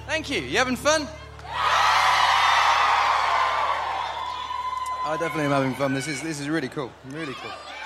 Thank you. You having fun? I definitely am having fun. This is really cool. Really cool.